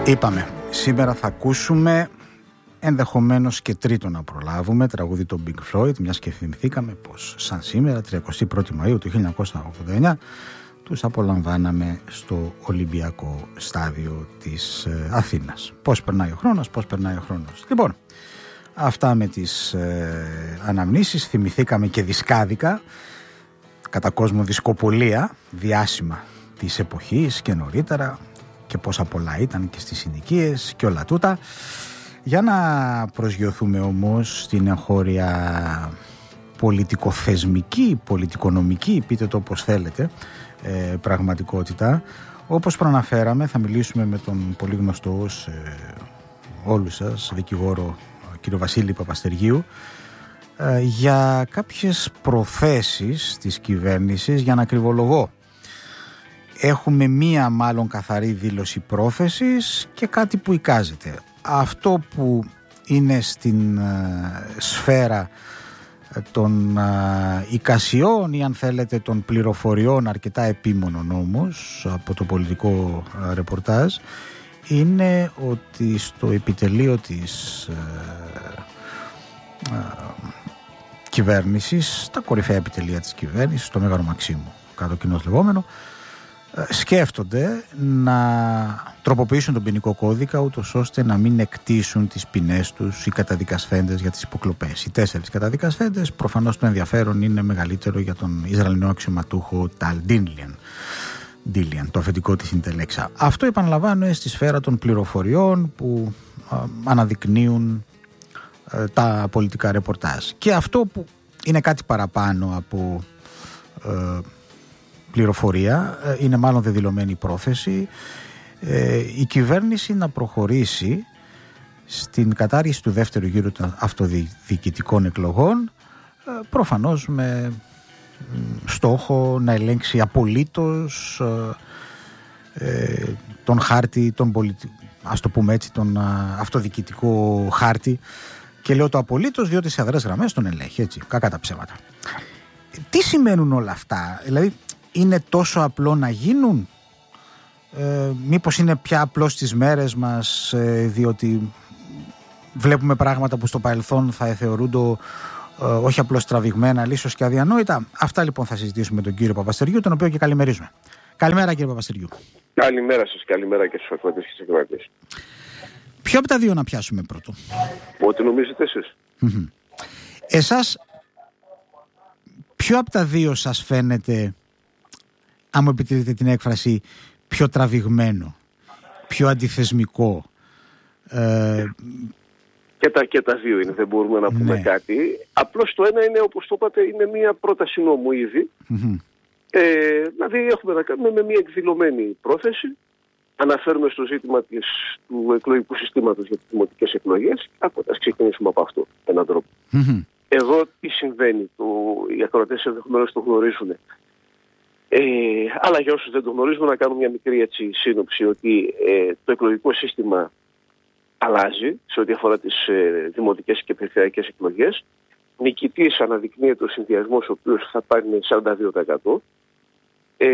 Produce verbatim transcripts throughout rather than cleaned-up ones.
Είπαμε, σήμερα θα ακούσουμε ενδεχομένως και τρίτο να προλάβουμε τραγούδι των Pink Floyd, μιας και θυμηθήκαμε πως σαν σήμερα, τριαντάφυλλου Μαΐου του χίλια εννιακόσια ογδόντα εννιά, τους απολαμβάναμε στο Ολυμπιακό στάδιο της ε, Αθήνας. Πώς περνάει ο χρόνος, πώς περνάει ο χρόνος. Λοιπόν, αυτά με τις ε, αναμνήσεις. Θυμηθήκαμε και δισκάδικα, κατά κόσμο δισκοπολία, διάσημα της εποχής και νωρίτερα, και πόσα πολλά ήταν και στις συνοικίες και όλα τούτα. Για να προσγειωθούμε όμως στην εγχώρια πολιτικοθεσμική, πολιτικονομική, πείτε το όπως θέλετε, ε, πραγματικότητα, όπως προαναφέραμε, θα μιλήσουμε με τον πολύ γνωστό ως ε, όλους σας δικηγόρο κύριο Βασίλη Παπαστεργίου ε, για κάποιες προθέσεις της κυβέρνησης για να κρυβολογώ. Έχουμε μία μάλλον καθαρή δήλωση πρόθεσης και κάτι που εικάζεται. Αυτό που είναι στην ε, σφαίρα των ε, εικασιών ή αν θέλετε των πληροφοριών, αρκετά επίμονων όμως από το πολιτικό ε, ρεπορτάζ, είναι ότι στο επιτελείο της ε, ε, κυβέρνησης, τα κορυφαία επιτελεία της κυβέρνησης, στο Μέγαρο Μαξίμου, κάτω κοινώς λεγόμενο, σκέφτονται να τροποποιήσουν τον ποινικό κώδικα ούτως ώστε να μην εκτίσουν τις ποινές τους οι καταδικασθέντες για τις υποκλοπές. Οι τέσσερις καταδικασθέντες, προφανώς το ενδιαφέρον είναι μεγαλύτερο για τον Ισραηλινό αξιωματούχο Ταλ Ντίλιαν, το αφεντικό της Ιντελέξα. Αυτό επαναλαμβάνω στη σφαίρα των πληροφοριών που α, αναδεικνύουν α, τα πολιτικά ρεπορτάζ. Και αυτό που είναι κάτι παραπάνω από α, πληροφορία, είναι μάλλον δεδηλωμένη πρόθεση, ε, η κυβέρνηση να προχωρήσει στην κατάργηση του δεύτερου γύρου των αυτοδιοικητικών εκλογών, ε, προφανώς με στόχο να ελέγξει απολύτως ε, ε, τον χάρτη, τον πολιτι... ας το πούμε έτσι, τον α, αυτοδιοικητικό χάρτη, και λέω το απολύτως διότι σε αδρές γραμμές τον ελέγχει, έτσι, κακά τα ψέματα. Τι σημαίνουν όλα αυτά, δηλαδή είναι τόσο απλό να γίνουν, ε, μήπως είναι πια απλό στις μέρες μας, ε, διότι βλέπουμε πράγματα που στο παρελθόν θα θεωρούνται ε, όχι απλώς τραβηγμένα, αλλά ίσως και αδιανόητα. Αυτά λοιπόν θα συζητήσουμε με τον κύριο Παπαστεργίου, τον οποίο και καλημερίζουμε. Καλημέρα κύριε Παπαστεργίου. Καλημέρα σας, καλημέρα και στους ακροατές και στις ακροατές. Ποιο από τα δύο να πιάσουμε πρώτο? Ό,τι νομίζετε εσείς. Mm-hmm. Εσάς, ποιο από τα δύο σας φαίνεται, αν μου επιτρέπετε την έκφραση, πιο τραβηγμένο, πιο αντιθεσμικό? Ε... Και, τα, και τα δύο είναι, δεν μπορούμε να πούμε ναι. κάτι. Απλώς το ένα είναι, όπως το είπατε, είναι μια πρόταση νόμου ήδη. Mm-hmm. Ε, δηλαδή έχουμε να κάνουμε με μια εκδηλωμένη πρόθεση. Αναφέρουμε στο ζήτημα της, του εκλογικού συστήματος για τις δημοτικές εκλογές. Ας ξεκινήσουμε από αυτό, έναν τρόπο. Mm-hmm. Εδώ τι συμβαίνει, το, οι ακροατές ενδεχομένως το γνωρίζουν. Ε, αλλά για όσους δεν το γνωρίζουμε, να κάνουμε μια μικρή έτσι, σύνοψη ότι ε, το εκλογικό σύστημα αλλάζει σε ό,τι αφορά τις ε, δημοτικές και περιφερειακές εκλογές. Νικητής αναδεικνύεται ο συνδυασμός, ο οποίος θα πάρει σαράντα δύο τοις εκατό. Ε,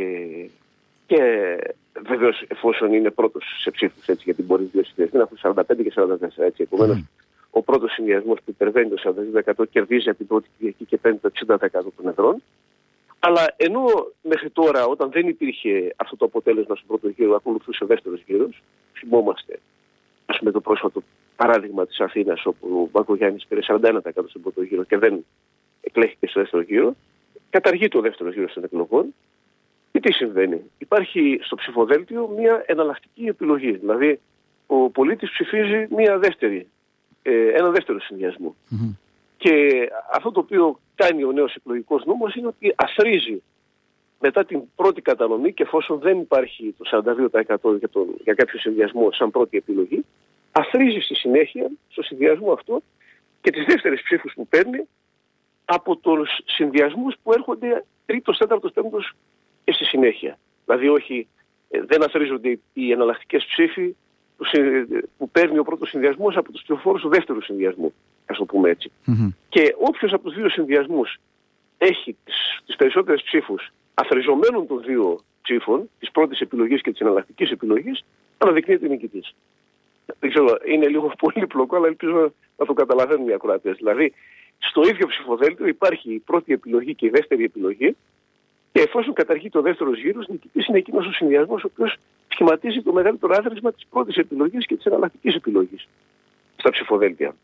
και βεβαίως εφόσον είναι πρώτος σε ψήφους, έτσι, γιατί μπορεί δύο συνδυασμοί να έχουν σαράντα πέντε και σαράντα τέσσερα. Έτσι, επομένως, mm. ο πρώτος συνδυασμός που υπερβαίνει το σαράντα δύο τοις εκατό κερδίζει από την πρώτη Κυριακή και παίρνει το εξήντα τοις εκατό των εδρών. Αλλά ενώ μέχρι τώρα, όταν δεν υπήρχε αυτό το αποτέλεσμα στον πρώτο γύρο, ακολουθούσε ο δεύτερος γύρος, θυμόμαστε ας πούμε, το πρόσφατο παράδειγμα της Αθήνας, όπου ο Μπακογιάννης πήρε σαράντα ένα τοις εκατό στον πρώτο γύρο και δεν εκλέχθηκε στο δεύτερο γύρο, καταργείται ο δεύτερος γύρος των εκλογών. Και τι συμβαίνει? Υπάρχει στο ψηφοδέλτιο μια εναλλακτική επιλογή. Δηλαδή, ο πολίτης ψηφίζει μια δεύτερη, ε, ένα δεύτερο συνδυασμό. Mm-hmm. Και αυτό το οποίο κάνει ο νέος εκλογικός νόμος είναι ότι αθροίζει μετά την πρώτη κατανομή, και εφόσον δεν υπάρχει το σαράντα δύο τοις εκατό για, τον, για κάποιο συνδυασμό σαν πρώτη επιλογή, αθροίζει στη συνέχεια στο συνδυασμό αυτό και τις δεύτερες ψήφους που παίρνει από τους συνδυασμούς που έρχονται τρίτος, τέταρτος, πέμπτος και στη συνέχεια. Δηλαδή όχι, δεν αθροίζονται οι εναλλακτικές ψήφοι που παίρνει ο πρώτος συνδυασμός από τους ψηφοφόρους του δεύτερου συνδυασμού, ας το πούμε έτσι. Mm-hmm. Και όποιος από τους δύο συνδυασμούς έχει τις, τις περισσότερες ψήφους αθροιζομένων των δύο ψήφων, της πρώτης επιλογής και της εναλλακτικής επιλογής, αναδεικνύεται νικητής. Δεν ξέρω, είναι λίγο πολύπλοκο, αλλά ελπίζω να το καταλαβαίνουν οι ακροατές. Δηλαδή, στο ίδιο ψηφοδέλτιο υπάρχει η πρώτη επιλογή και η δεύτερη επιλογή, και εφόσον καταργεί ο δεύτερος γύρος, νικητής είναι εκείνος ο συνδυασμός ο οποίος σχηματίζει το μεγαλύτερο άδρασμα της πρώτης επιλογής και της εναλλακτικής επιλογής στα ψηφοδέλτια.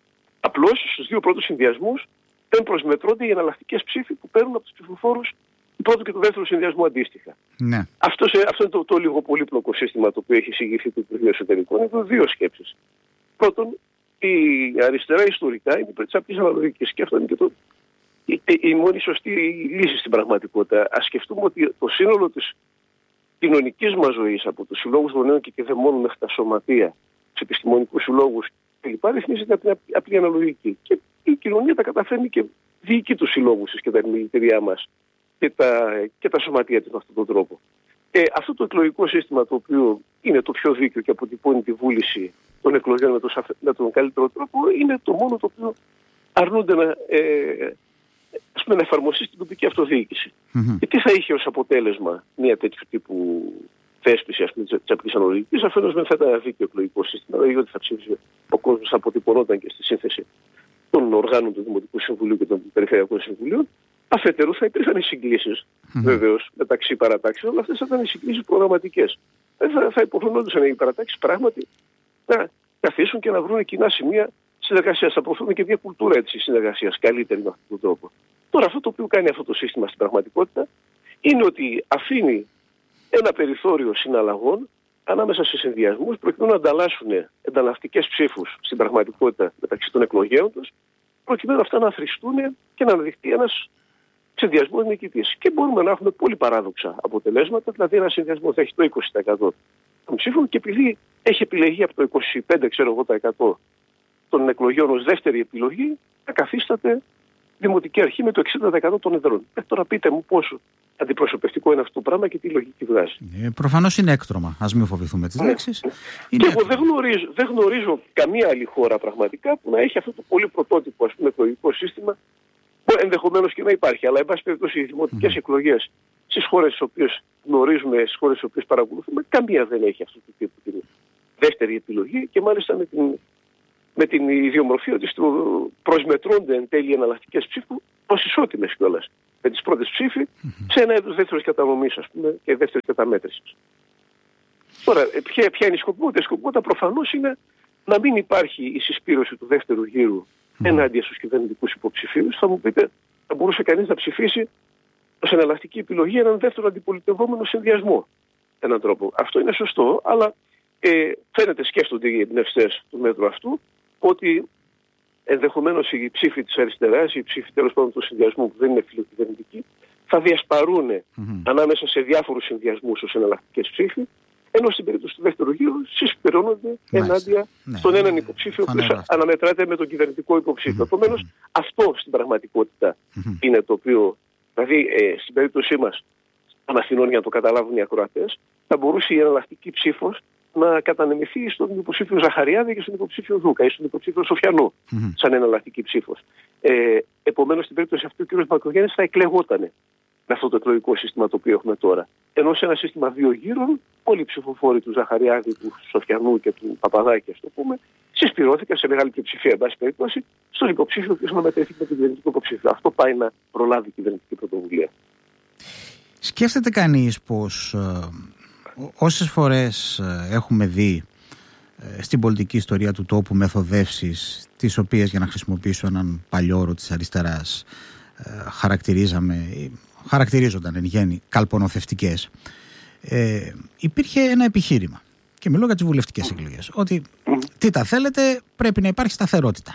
Απλώς στους δύο πρώτους συνδυασμούς δεν προσμετρώνται οι εναλλακτικές ψήφοι που παίρνουν από τους ψηφοφόρους του πρώτου και του δεύτερου συνδυασμού αντίστοιχα. Ναι. Αυτό, σε, αυτό είναι το, το λίγο πολύπλοκο σύστημα το οποίο έχει εισηγηθεί το Υπουργείο Εσωτερικών. Εδώ δύο σκέψεις. Πρώτον, η αριστερά ιστορικά είναι υπέρ της απλής αναλογικής, και αυτό είναι και το, η, η μόνη σωστή λύση στην πραγματικότητα. Ας σκεφτούμε ότι το σύνολο της κοινωνικής μας ζωής, από τους συλλόγους γονέων και κηδεμόνων μέχρι τα σωματεία, τους επιστημονικούς συλλόγους κλπ., ρυθμίζεται από την απλή αναλογική. Και η κοινωνία τα καταφέρνει και διοικεί τους συλλόγους και τα επιμελητήριά μας και τα, και τα σωματεία της με αυτόν τον τρόπο. Ε, αυτό το εκλογικό σύστημα, το οποίο είναι το πιο δίκαιο και αποτυπώνει τη βούληση των εκλογών με, το, με τον καλύτερο τρόπο, είναι το μόνο το οποίο αρνούνται να, ε, ας πούμε, να εφαρμοστεί στην τοπική αυτοδιοίκηση. Mm-hmm. Και τι θα είχε ως αποτέλεσμα μια τέτοιου τύπου θέσπιση της απλής αναλογικής? Αφενός δεν θα ήταν δίκαιο εκλογικό σύστημα, δηλαδή ότι θα ψήφισε ο κόσμος, θα αποτυπωνόταν και στη σύνθεση των οργάνων του Δημοτικού Συμβουλίου και των Περιφερειακών Συμβουλίων. Αφετέρου θα υπήρχαν οι συγκλήσεις, mm-hmm. βεβαίως, μεταξύ παρατάξεων, αλλά αυτές θα ήταν οι συγκλήσεις προγραμματικές. Δηλαδή θα, θα υποχρεωνόντουσαν οι παρατάξεις πράγματι να καθίσουν και να βρουν κοινά σημεία συνεργασίας. Θα προωθούν και μια κουλτούρα της συνεργασίας καλύτερη με αυτόν τον τρόπο. Τώρα, αυτό το οποίο κάνει αυτό το σύστημα στην πραγματικότητα είναι ότι αφήνει ένα περιθώριο συναλλαγών ανάμεσα σε συνδυασμούς, προκειμένου να ανταλλάσσουν ενταλλακτικές ψήφους στην πραγματικότητα μεταξύ των εκλογέων τους, προκειμένου αυτά να θρηστούν και να αναδειχθεί ένας συνδυασμός νικητής. Και μπορούμε να έχουμε πολύ παράδοξα αποτελέσματα, δηλαδή ένα συνδυασμό θα έχει το είκοσι τοις εκατό των ψήφων, και επειδή έχει επιλεγεί από το είκοσι πέντε τοις εκατό των εκλογέων ως δεύτερη επιλογή, θα καθίσταται δημοτική αρχή με το εξήντα τοις εκατό των εδρών. Ε, τώρα πείτε μου πόσο αντιπροσωπευτικό είναι αυτό το πράγμα και τι λογική βγάζει. Ε, προφανώς είναι έκτρωμα. Ας μην φοβηθούμε τις λέξεις. Ναι. Και εγώ δεν γνωρίζω, δεν γνωρίζω καμία άλλη χώρα πραγματικά που να έχει αυτό το πολύ πρωτότυπο, ας πούμε, εκλογικό σύστημα. Ενδεχομένως και να υπάρχει, αλλά εν πάση περιπτώσει οι δημοτικές mm. εκλογές στις χώρες τις οποίες γνωρίζουμε, στις χώρες τις οποίες παρακολουθούμε, καμία δεν έχει αυτού του τύπου την δεύτερη επιλογή, και μάλιστα με την, με την ιδιομορφία ότι προσμετρώνται εν τέλει εναλλακτικές ψήφου ως ισότιμες κιόλας με τις πρώτες ψήφοι mm-hmm. σε ένα είδος δεύτερης κατανομής, ας πούμε, και δεύτερης καταμέτρησης. Τώρα, ποια, ποια είναι η σκοπιμότητα? Η σκοπιμότητα προφανώς είναι να μην υπάρχει η συσπήρωση του δεύτερου γύρου mm. ενάντια στους κυβερνητικούς υποψηφίους. Θα μου πείτε, θα μπορούσε κανείς να ψηφίσει ως εναλλακτική επιλογή έναν δεύτερο αντιπολιτευόμενο συνδυασμό. Έναν τρόπο. Αυτό είναι σωστό, αλλά ε, φαίνεται, σκέφτονται οι εμπνευστές του μέτρου αυτού, ότι ενδεχομένως οι ψήφοι της αριστεράς, οι ψήφοι τέλος πάντων του συνδυασμού που δεν είναι φιλοκυβερνητικοί, θα διασπαρούν mm-hmm. ανάμεσα σε διάφορους συνδυασμούς ως εναλλακτικές ψήφοι, ενώ στην περίπτωση του δεύτερου γύρου συσπηρώνονται ενάντια ναι, στον έναν υποψήφιο που αναμετράται με τον κυβερνητικό υποψήφιο. Mm-hmm. Επομένως, αυτό στην πραγματικότητα mm-hmm. είναι το οποίο, δηλαδή ε, στην περίπτωσή μας, των Αθηνών, για να το καταλάβουν οι ακροατές, θα μπορούσε η εναλλακτική ψήφος να κατανεμηθεί στον υποψήφιο Ζαχαριάδη και στον υποψήφιο Δούκα ή στον υποψήφιο Σοφιανού, mm-hmm. σαν εναλλακτική ψήφος. Ε, επομένως, στην περίπτωση αυτή, ο κ. Μακρογιάννης θα εκλεγότανε με αυτό το εκλογικό σύστημα το οποίο έχουμε τώρα. Ενώ σε ένα σύστημα δύο γύρων, όλοι οι ψηφοφόροι του Ζαχαριάδη, του Σοφιανού και του Παπαδάκη, ας το πούμε, συσπηρώθηκαν σε μεγάλη πλειοψηφία, εν πάση περιπτώσει, στον υποψήφιο που αναμετρήθηκε με τον κυβερνητικό υποψήφιο. Αυτό πάει να προλάβει η κυβερνητική πρωτοβουλία. Σκέφτεται κανείς πως ε, όσες φορές ε, έχουμε δει ε, στην πολιτική ιστορία του τόπου μεθοδεύσεις, τις οποίες, για να χρησιμοποιήσω έναν παλιόρο της αριστεράς, ε, χαρακτηρίζαμε, χαρακτηρίζονταν εν γέννη καλπονοθευτικές, ε, υπήρχε ένα επιχείρημα, και μιλώ για τις βουλευτικές εκλογές, ότι τι τα θέλετε, πρέπει να υπάρχει σταθερότητα.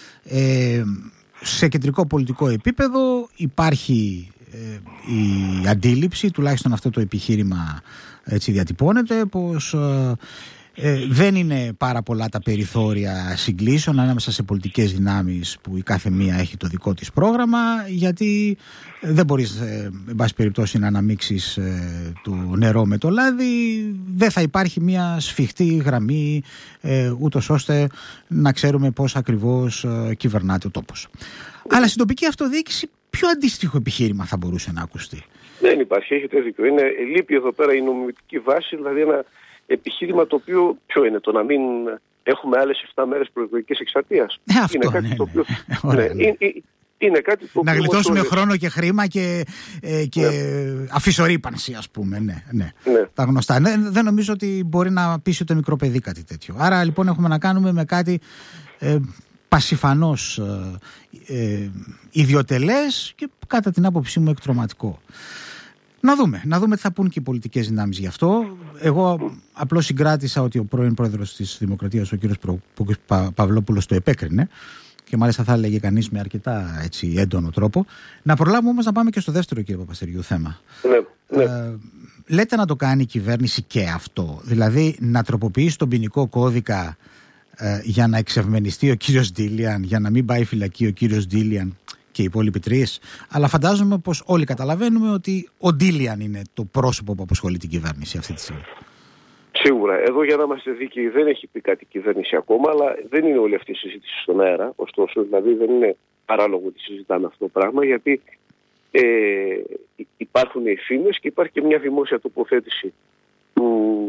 Ε, σε κεντρικό πολιτικό επίπεδο υπάρχει ε, η αντίληψη, τουλάχιστον αυτό το επιχείρημα έτσι διατυπώνεται, πως ε, ε, δεν είναι πάρα πολλά τα περιθώρια συγκλήσεων ανάμεσα σε πολιτικές δυνάμεις που η κάθε μία έχει το δικό της πρόγραμμα, γιατί δεν μπορείς ε, εν πάση περιπτώσει να αναμίξεις ε, το νερό με το λάδι, δεν θα υπάρχει μια σφιχτή γραμμή ε, ούτως ώστε να ξέρουμε πώς ακριβώς ε, κυβερνάται ο τόπος. Αλλά στην τοπική αυτοδιοίκηση ποιο αντίστοιχο επιχείρημα θα μπορούσε να ακουστεί? Δεν υπάρχει, έχετε δίκιο. Είναι, λείπει εδώ πέρα η νομιμητική βάση, δηλαδή ένα επιχείρημα το οποίο ποιο είναι, το να μην έχουμε άλλες επτά μέρες προεκλογικής εκστρατείας. Ε, αυτό είναι κάτι ναι, το οποίο... Ναι. Ωραία, ναι. Είναι, είναι κάτι το να γλιτώσουμε όμως... χρόνο και χρήμα και, ε, και ναι. αφισορύπανση, ας πούμε. Ναι, ναι. Ναι. Τα γνωστά. Ναι, δεν νομίζω ότι μπορεί να πείσει ούτε μικρό παιδί κάτι τέτοιο. Άρα λοιπόν έχουμε να κάνουμε με κάτι ε, πασιφανώς ε, ε, ιδιωτελές και κατά την άποψή μου εκτρωματικό. Να δούμε, να δούμε τι θα πούν και οι πολιτικές δυνάμεις γι' αυτό. Εγώ απλώς συγκράτησα ότι ο πρώην πρόεδρος της Δημοκρατίας, ο κύριος Πα, Παυλόπουλος, το επέκρινε και μάλιστα θα έλεγε κανείς με αρκετά έτσι, έντονο τρόπο. Να προλάβουμε όμως να πάμε και στο δεύτερο, κύριε Παπαστεριού, θέμα. Ναι, ναι. Ε, λέτε να το κάνει η κυβέρνηση και αυτό, δηλαδή να τροποποιήσει τον ποινικό κώδικα ε, για να εξευμενιστεί ο κύριος Ντίλιαν, για να μην πάει φυλακή ο κύριος Ντίλιαν και οι υπόλοιποι τρεις, αλλά φαντάζομαι πως όλοι καταλαβαίνουμε ότι ο Ντίλιαν είναι το πρόσωπο που απασχολεί την κυβέρνηση αυτή τη στιγμή. Σίγουρα. Εδώ, για να είμαστε δίκαιοι, δεν έχει πει κάτι η κυβέρνηση ακόμα, αλλά δεν είναι όλη αυτή η συζήτηση στον αέρα. Ωστόσο, δηλαδή δεν είναι παράλογο ότι συζητάμε αυτό το πράγμα, γιατί ε, υπάρχουν οι φήμες και υπάρχει και μια δημόσια τοποθέτηση του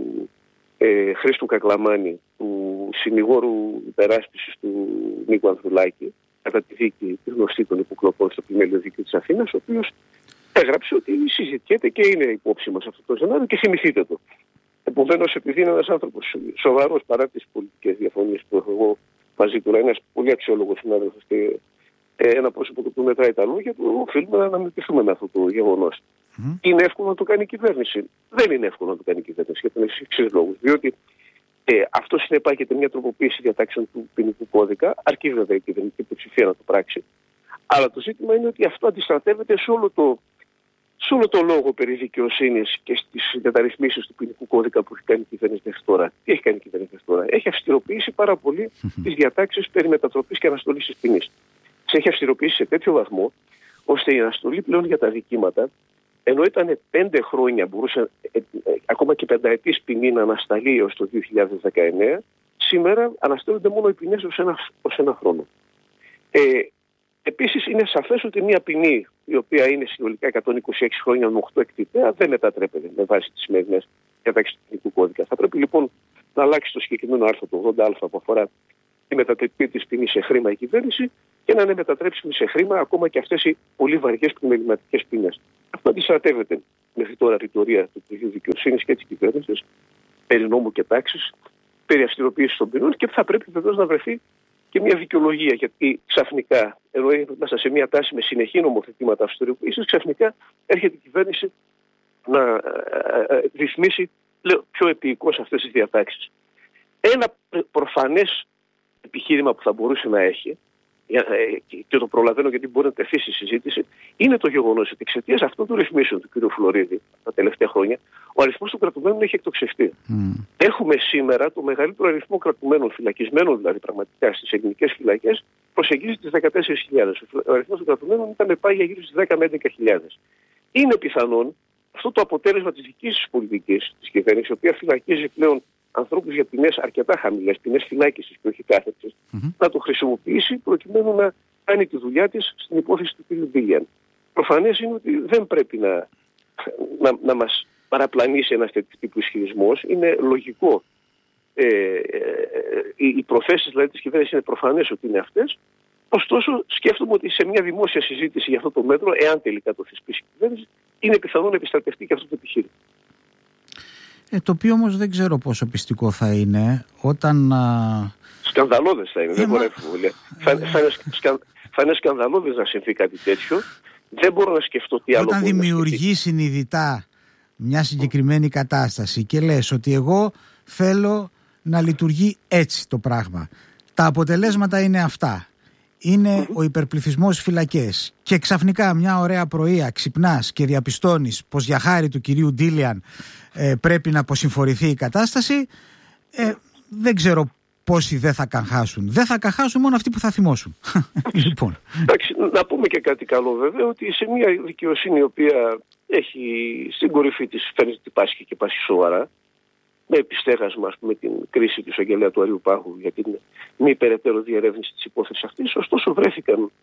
ε, Χρήστου Κακλαμάνη, του συνηγόρου υπεράσπισης του Νίκου Ανδρουλάκη, κατά τη δίκη τη γνωστή των υποκλοπών στο Πλημέλιο Δίκαιο της Αθήνας, ο οποίος έγραψε ότι συζητιέται και είναι υπόψη μας αυτό το σενάριο και θυμηθείτε το. Επομένως, επειδή είναι ένας άνθρωπος σοβαρός παρά τις πολιτικές διαφωνίες που έχω εγώ μαζί του, ένας πολύ αξιόλογος συνάδελφος και ένα πρόσωπο που μετράει τα λόγια του, οφείλουμε να αναμετρηθούμε με αυτό το γεγονός. Mm. Είναι εύκολο να το κάνει η κυβέρνηση? Δεν είναι εύκολο να το κάνει η κυβέρνηση για τον εξής λόγους. Διότι ε, αυτό συνεπάγεται μια τροποποίηση διατάξεων του ποινικού κώδικα, αρκεί βέβαια η κυβερνητική πλειοψηφία να το πράξει. Αλλά το ζήτημα είναι ότι αυτό αντιστρατεύεται σε όλο το. Σε όλο το λόγο περί δικαιοσύνης και στις μεταρρυθμίσεις του ποινικού κώδικα που έχει κάνει η κυβέρνηση μέχρι τώρα. Τι έχει κάνει η κυβέρνηση μέχρι τώρα? Έχει αυστηροποιήσει πάρα πολύ τις διατάξεις περί μετατροπής και αναστολής της ποινής. Τις έχει αυστηροποιήσει σε τέτοιο βαθμό, ώστε η αναστολή πλέον για τα δικήματα, ενώ ήταν πέντε χρόνια, μπορούσε ε, ε, ακόμα και πενταετής ποινή να ανασταλεί έως το δύο χιλιάδες δεκαεννέα, σήμερα αναστέλλονται μόνο οι ποινές ως ένα, ως ένα χρόνο. Ε, Επίσης, είναι σαφές ότι μια ποινή, η οποία είναι συνολικά εκατόν είκοσι έξι χρόνια με οκτώ εκτυπέα, δεν μετατρέπεται με βάση τις σημερινές διατάξεις του ποινικού κώδικα. Θα πρέπει λοιπόν να αλλάξει το συγκεκριμένο άρθρο του ογδόντα α που αφορά τη μετατροπή της ποινής σε χρήμα η κυβέρνηση και να είναι μετατρέψιμη σε χρήμα ακόμα και αυτές οι πολύ βαριές πλημεληματικές ποινές. Αυτό αντιστρατεύεται μέχρι τώρα ρητορία του Υπουργείου Δικαιοσύνης και της κυβέρνησης περί νόμου και τάξης, περί αυστηροποίησης των ποινών και θα πρέπει βεβαίως να βρεθεί και μια δικαιολογία, γιατί ξαφνικά, ενώ είμαστε σε μια τάση με συνεχή νομοθετήματα αυστηροποίησης, ξαφνικά έρχεται η κυβέρνηση να ε, ε, ρυθμίσει λέω, πιο επίοικως αυτές τις διατάξεις. Ένα προφανές επιχείρημα που θα μπορούσε να έχει, και το προλαβαίνω γιατί μπορεί να τεθεί στη συζήτηση, είναι το γεγονός ότι εξαιτίας αυτών των ρυθμίσεων του κ. Φλωρίδη τα τελευταία χρόνια, ο αριθμός των κρατουμένων έχει εκτοξευτεί. Mm. Έχουμε σήμερα το μεγαλύτερο αριθμό κρατουμένων, φυλακισμένων δηλαδή πραγματικά στις ελληνικές φυλακές, προσεγγίζει τις δεκατέσσερις χιλιάδες. Ο αριθμός των κρατουμένων ήταν πάει για γύρω στις δέκα με έντεκα χιλιάδες. Είναι πιθανόν αυτό το αποτέλεσμα της δικής της πολιτικής της κυβέρνησης, η οποία φυλακίζει πλέον ανθρώπους για ποινές αρκετά χαμηλές, ποινές φυλάκισης και όχι κάθεξης, mm-hmm. να το χρησιμοποιήσει προκειμένου να κάνει τη δουλειά της στην υπόθεση του κ. Ντίλιαν. Προφανές είναι ότι δεν πρέπει να, να, να μας παραπλανήσει ένας τέτοιο τύπου ισχυρισμός. Είναι λογικό. Ε, ε, οι, οι προθέσεις δηλαδή της κυβέρνησης είναι προφανές ότι είναι αυτές. Ωστόσο, σκέφτομαι ότι σε μια δημόσια συζήτηση για αυτό το μέτρο, εάν τελικά το θεσπίσει η κυβέρνηση, είναι πιθανό να επιστρατευτεί και αυτό το επιχείρημα. Ε, το οποίο όμως δεν ξέρω πόσο πιστικό θα είναι όταν... Α... Σκανδαλώδες θα είναι, ε, δεν μα... μπορεί να θα, θα, είναι σκα... θα είναι σκανδαλώδες να συμβεί κάτι τέτοιο. Δεν μπορώ να σκεφτώ τι άλλο. Όταν δημιουργεί συνειδητά μια συγκεκριμένη κατάσταση και λες ότι εγώ θέλω να λειτουργεί έτσι το πράγμα. Τα αποτελέσματα είναι αυτά. Είναι mm-hmm. ο υπερπληθυσμός φυλακές και ξαφνικά μια ωραία πρωία ξυπνάς και διαπιστώνεις πως για χάρη του κυρίου Ντίλιαν ε, πρέπει να αποσυμφορηθεί η κατάσταση. Ε, δεν ξέρω πόσοι δεν θα καγχάσουν. Δεν θα καγχάσουν μόνο αυτοί που θα θυμώσουν. Λοιπόν. Εντάξει, να πούμε και κάτι καλό βέβαια, ότι σε μια δικαιοσύνη η οποία έχει στην κορυφή της φαίνεται ότι πάσχει και πάσχει σοβαρά, με επιστέγασμα, ας πούμε, την κρίση του εισαγγελέα του Αριού Πάγου για την μη περαιτέρω διερεύνηση της υπόθεσης αυτής. Ωστόσο, βρέθηκαν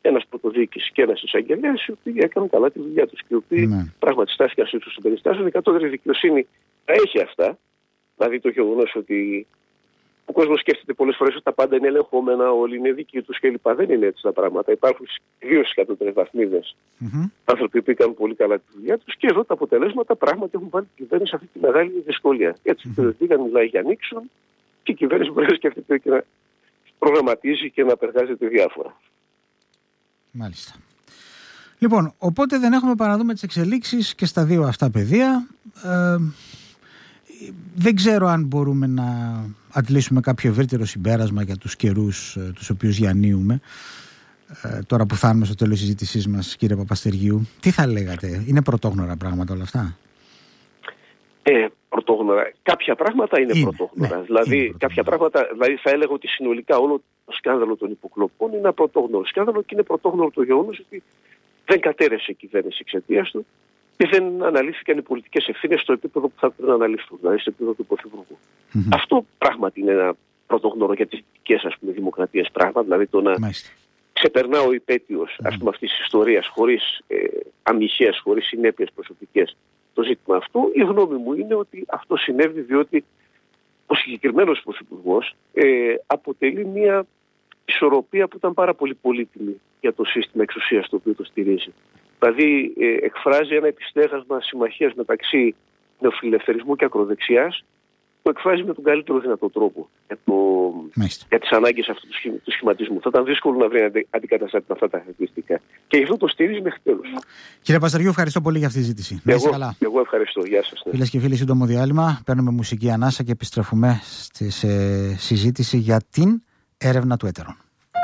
ένας πρωτοδιοίκης και ένας εισαγγελέας, οι οποίοι έκαναν καλά τη δουλειά τους και οι οποίοι ναι. πράγματι στάθηκαν στους των περιστάσεων. Η κατώτερη δικαιοσύνη τα έχει αυτά. Δηλαδή το γεγονός ότι ο κόσμος σκέφτεται πολλές φορές ότι τα πάντα είναι ελεγχόμενα, όλοι είναι δικοί τους κλπ. Δεν είναι έτσι τα πράγματα. Υπάρχουν δύο στις κατώτερες βαθμίδες mm-hmm. άνθρωποι που έκαναν πολύ καλά τη δουλειά τους και εδώ τα αποτελέσματα πράγματι έχουν βάλει την κυβέρνηση σε αυτή τη μεγάλη δυσκολία. Έτσι, mm-hmm. δεν μιλάει για Νίξον και η κυβέρνηση μπορεί να σκέφτεται και να προγραμματίζει και να απεργάζεται διάφορα. Μάλιστα. Λοιπόν, οπότε δεν έχουμε παρά να δούμε τις εξελίξεις και στα δύο αυτά πεδία. Ε, δεν ξέρω αν μπορούμε να αντλήσουμε κάποιο ευρύτερο συμπέρασμα για τους καιρούς ε, τους οποίους διανύουμε. Ε, τώρα που φτάνουμε στο τέλος της συζήτησής μας, κύριε Παπαστεργίου, τι θα λέγατε, είναι πρωτόγνωρα πράγματα όλα αυτά? Ε, πρωτόγνωρα. Κάποια πράγματα είναι, είναι πρωτόγνωρα. Ναι, δηλαδή, είναι κάποια πράγματα, δηλαδή θα έλεγα ότι συνολικά όλο το σκάνδαλο των υποκλοπών είναι ένα πρωτόγνωρο σκάνδαλο και είναι πρωτόγνωρο το γεγονός ότι δεν κατέρευσε η κυβέρνηση εξαιτίας του και δεν αναλύθηκαν οι πολιτικές ευθύνες στο επίπεδο που θα πρέπει να αναλυθούν, δηλαδή στο επίπεδο του Πρωθυπουργού. Mm-hmm. Αυτό πράγματι είναι ένα πρωτόγνωρο για τις δυτικές, ας πούμε, δημοκρατίες πράγμα, δηλαδή το να Μάλιστα. ξεπερνά ο υπέτειος, ας πούμε, αυτής της ιστορίας χωρίς ε, αμυχές, χωρίς συνέπειες προσωπικές το ζήτημα αυτό. Η γνώμη μου είναι ότι αυτό συνέβη διότι ο συγκεκριμένος Πρωθυπουργός ε, αποτελεί μια ισορροπία που ήταν πάρα πολύ πολύτιμη για το σύστημα εξουσίας το οποίο το στηρίζει. Δηλαδή ε, εκφράζει ένα επιστέγασμα συμμαχίας μεταξύ νεοφιλελευθερισμού και ακροδεξιάς, το εκφράζει με τον καλύτερο δυνατό τρόπο για, το, για τις ανάγκες αυτού του, σχημα, του σχηματισμού. Θα ήταν δύσκολο να βρει αντι, αντικαταστάτη με αυτά τα χαρακτηριστικά. Και γι' αυτό το στηρίζει μέχρι τέλους. Κύριε Παπαστεργίου, ευχαριστώ πολύ για αυτή τη ζήτηση. Να είστε καλά. Εγώ ευχαριστώ. Γεια σας. Ναι. Φίλες και φίλοι, σύντομο διάλειμμα. Παίρνουμε μουσική ανάσα και επιστρέφουμε στη συζήτηση για την έρευνα του έτερων.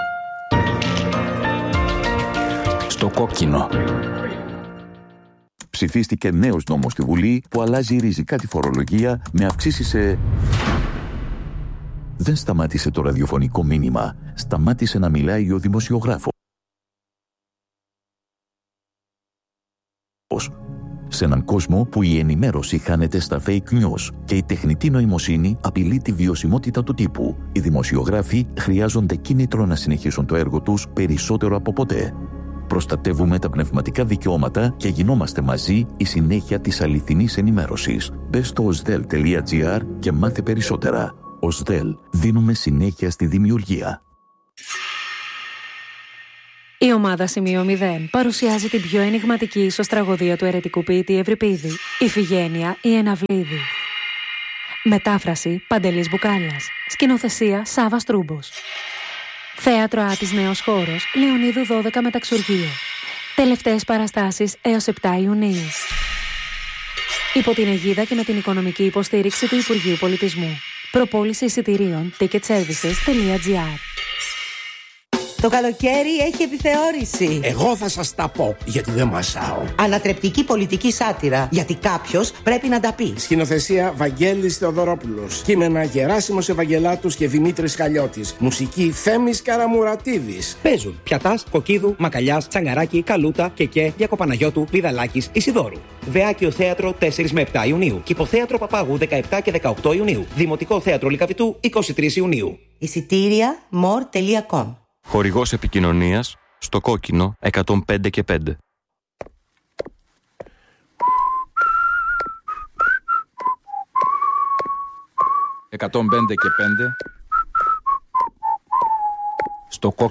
Στο κόκκινο. Ψηφίστηκε νέος νόμος στη Βουλή που αλλάζει ριζικά τη φορολογία με αυξήσεις σε... Δεν σταμάτησε το ραδιοφωνικό μήνυμα. Σταμάτησε να μιλάει ο δημοσιογράφος. Σε έναν κόσμο που η ενημέρωση χάνεται στα fake news και η τεχνητή νοημοσύνη απειλεί τη βιωσιμότητα του τύπου, οι δημοσιογράφοι χρειάζονται κίνητρο να συνεχίσουν το έργο τους περισσότερο από ποτέ. Προστατεύουμε τα πνευματικά δικαιώματα και γινόμαστε μαζί η συνέχεια της αληθινής ενημέρωσης. Μπες στο οσδέλ τελεία τζι άρ και μάθε περισσότερα. οσδέλ, δίνουμε συνέχεια στη δημιουργία. Η ομάδα Σημείο μηδέν παρουσιάζει την πιο ενιγματική ισοστραγωδία του αιρετικού ποιητή Ευρυπίδη, Ιφηγένεια η Εναυλίδη. Μετάφραση Παντελής Μπουκάλας. Σκηνοθεσία Σάβας Τρούμπος. Θέατρο Άτης Νέος Χώρος, Λεωνίδου δώδεκα Μεταξουργείο. Τελευταίες παραστάσεις έως επτά Ιουνίου. Υπό την αιγίδα και με την οικονομική υποστήριξη του Υπουργείου Πολιτισμού. Προπόληση εισιτηρίων ticket services τελεία τζι άρ. Το καλοκαίρι έχει επιθεώρηση. Εγώ θα σας τα πω, γιατί δεν μασάω. Ανατρεπτική πολιτική σάτυρα, γιατί κάποιος πρέπει να τα πει. Σκηνοθεσία Βαγγέλης Θεοδωρόπουλος. Κείμενα Γεράσιμος Ευαγγελάτους και Δημήτρης Χαλιώτης. Μουσική Θέμης Καραμουρατίδης. Παίζουν Πιατάς, Κοκκίδου, Μακαλιάς, Τσαγκαράκη, Καλούτα, Κεκέ, Διακοπαναγιώτου, Πηδαλάκης, Ισιδώρου. Βεάκιο Θέατρο τέσσερα με επτά Ιουνίου. Κηποθέατρο Παπάγου δεκαεπτά και δεκαοκτώ Ιουνίου. Δημοτικό Θέατρο Λυκαβητού είκοσι τρεις Ιουνίου. Εισιτήρια μορ τελεία κομ. Χορηγός επικοινωνίας στο κόκκινο εκατόν πέντε και πέντε. εκατόν πέντε και πέντε στο κόκκινο.